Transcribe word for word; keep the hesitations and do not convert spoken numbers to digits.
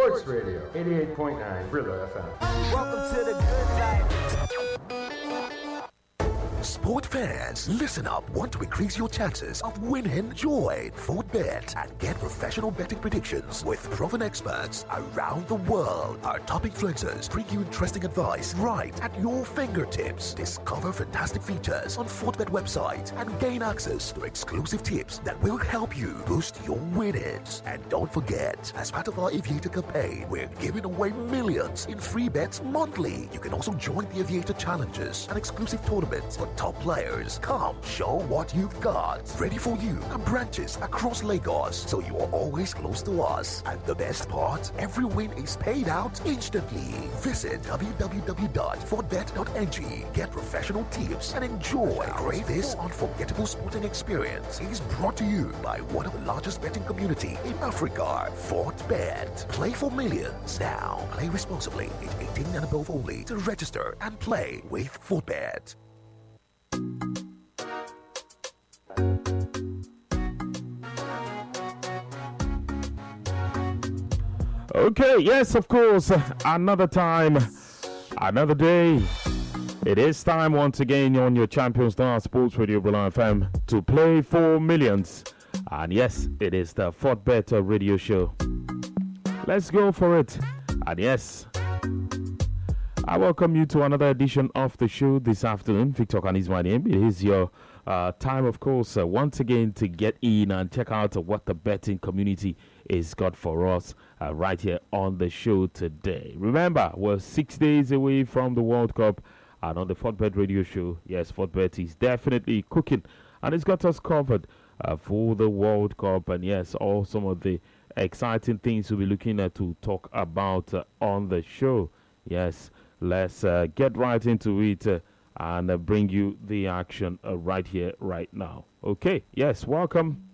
Sports Radio, eighty-eight point nine, Rilla F M. Welcome to the good life. Sport fans, listen up. Want to increase your chances of winning? Join FortBet and get professional betting predictions with proven experts around the world. Our top influencers bring you interesting advice right at your fingertips. Discover fantastic features on FortBet website and gain access to exclusive tips that will help you boost your winnings. And don't forget, as part of our Aviator campaign, we're giving away millions in free bets monthly. You can also join the Aviator challenges and exclusive tournaments for top players. Come, show what you've got. Ready for you and branches across Lagos, so you are always close to us. And the best part, every win is paid out instantly. Visit w w w dot fortbet dot n g. Get professional tips and enjoy great this unforgettable sporting experience. Is brought to you by one of the largest betting community in Africa, FortBet. Play for millions. Now, play responsibly. Age eighteen and above only. To register and play with FortBet. Okay, yes, of course, another time, another day. It is time once again on your Champion Star Sports Radio Rilla F M to play for millions. And yes, it is the FortBet radio show. Let's go for it. And yes, I welcome you to another edition of the show this afternoon. Victor Khan is my name. It is your uh, time, of course, uh, once again to get in and check out uh, what the betting community is got for us uh, right here on the show today. Remember, we're six days away from the World Cup, and on the FortBet radio show, yes, FortBet is definitely cooking, and it's got us covered uh, for the World Cup, and yes, all some of the exciting things we'll be looking at to talk about uh, on the show. Yes, let's uh, get right into it uh, and uh, bring you the action uh, right here, right now. Okay, yes, welcome